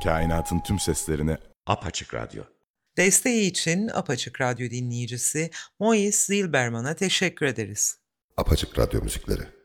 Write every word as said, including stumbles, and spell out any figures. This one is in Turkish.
Kainatın tüm seslerini Apaçık Radyo. Desteği için Apaçık Radyo dinleyicisi Mois Zilberman'a teşekkür ederiz. Apaçık Radyo müzikleri.